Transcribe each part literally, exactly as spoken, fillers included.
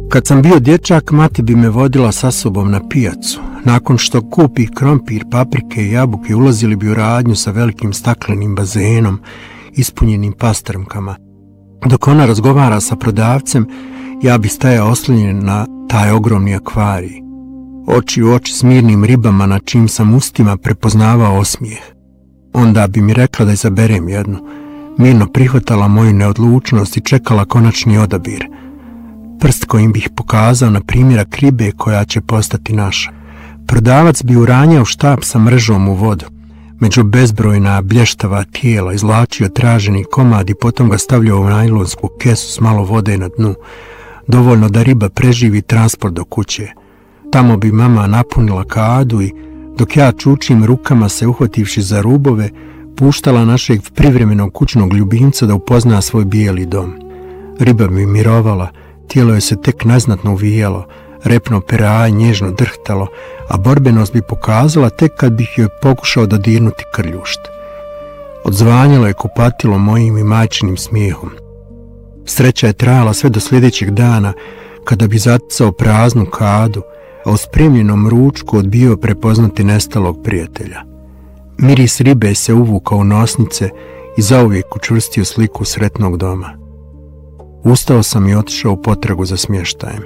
Kad sam bio dječak, mati bi me vodila sa sobom na pijacu. Nakon što kupi krompir, paprike i jabuke, ulazili bi u radnju sa velikim staklenim bazenom, ispunjenim pastrmkama. Dok ona razgovara sa prodavcem, ja bi stajao oslonjen na taj ogromni akvarij. Oči u oči s mirnim ribama na čim sam ustima prepoznavao osmijeh. Onda bi mi rekla da izaberem jednu. Mirno prihvatala moju neodlučnost i čekala konačni odabir. Prst kojim bih pokazao na primjerak ribe koja će postati naša. Prodavac bi uranjao štap sa mrežom u vodu. Među bezbrojna blještava tijela izvlačio traženi komad i potom ga stavljao u najlonsku kesu s malo vode na dnu. Dovoljno da riba preživi transport do kuće. Tamo bi mama napunila kadu i, dok ja čučim rukama se uhvativši za rubove, puštala našeg privremenog kućnog ljubimca da upozna svoj bijeli dom. Riba bi mirovala, tijelo je se tek neznatno uvijalo, repno peraj nježno drhtalo, a borbenost bi pokazala tek kad bih joj pokušao dodirnuti krljušt. Odzvanjalo je kupatilo mojim i majčinim smijehom. Sreća je trajala sve do sljedećeg dana, kada bi zaticao praznu kadu, a u spremljenom ručku odbio prepoznati nestalog prijatelja. Miris ribe se uvukao u nosnice i zauvijek učvrstio sliku sretnog doma. Ustao sam i otišao u potragu za smještajem.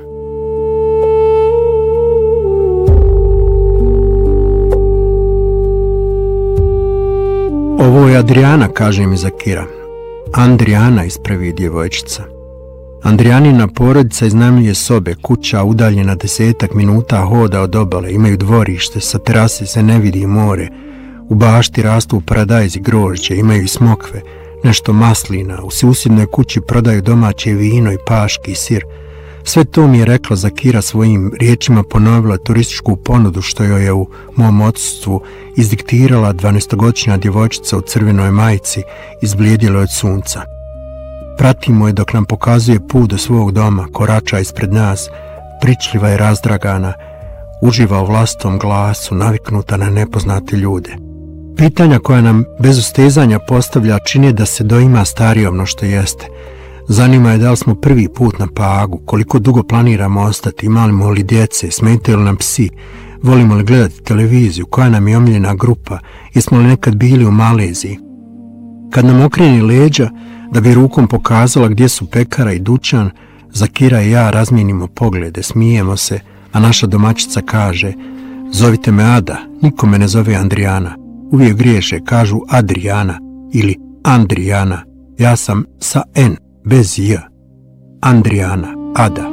Ovo je Adriana, kaže mi Zakira. Andrijana, ispravi djevojčica. Andrijanina porodica iznajmljuje sobe, kuća udaljena desetak minuta hoda od obale, imaju dvorište, sa terase se ne vidi more, u bašti rastu paradajz i grožđe, imaju i smokve, nešto maslina, u susjednoj kući prodaju domaće vino i paški i sir. Sve to mi je rekla Zakira svojim riječima, ponovila turističku ponudu što joj je u mom odsustvu izdiktirala dvanaestogodišnja djevojčica u crvenoj majici, izblijedila od sunca. Pratimo je dok nam pokazuje put do svog doma, korača ispred nas, pričljiva i razdragana, uživa u vlastitom glasu, naviknuta na nepoznate ljude. Pitanja koja nam bez ustezanja postavlja čine da se doima starijom no što jeste. Zanima je da li smo prvi put na Pagu, koliko dugo planiramo ostati, imamo li djece, smetaju li nam psi, volimo li gledati televiziju, koja nam je omiljena grupa, jesmo li nekad bili u Maleziji. Kad nam okreni leđa, da bi rukom pokazala gdje su pekara i dućan, Zakira i ja razmijenimo poglede, smijemo se, a naša domaćica kaže: zovite me Ada, niko me ne zove Andrijana. Uvijek griješe, kažu Adriana ili Andrijana. Ja sam sa N, bez J. Andrijana, Ada.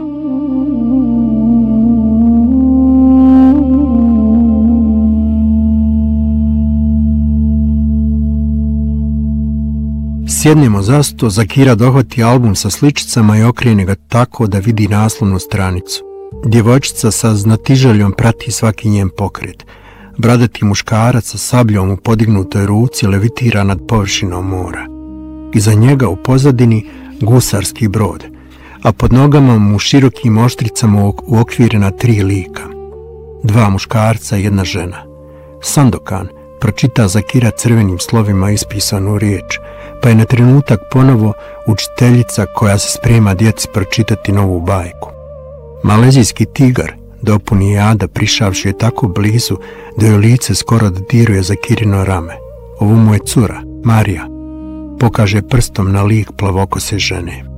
Sjednemo za sto, Zakira dohvati album sa sličicama i okrene ga tako da vidi naslovnu stranicu. Djevojčica sa znatiželjom prati svaki njen pokret. Bradati muškarac sa sabljom u podignutoj ruci levitira nad površinom mora. Iza njega u pozadini gusarski brod, a pod nogama mu širokim oštricama uokvirena tri lika. Dva muškarca i jedna žena. Sandokan, pročita Zakira crvenim slovima ispisanu riječ, pa je na trenutak ponovo učiteljica koja se sprema djeci pročitati novu bajku. Malezijski tigar, dopuni Ada, prišavši je tako blizu da joj lice skoro dodiruje Zakirino rame. Ovo mu je cura, Marija. Pokaže prstom na lik plavokose žene.